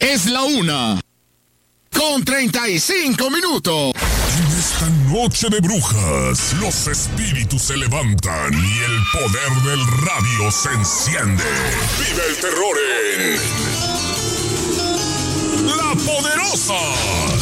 Es la 1:35. En esta noche de brujas, los espíritus se levantan y el poder del radio se enciende. ¡Vive el terror en La Poderosa!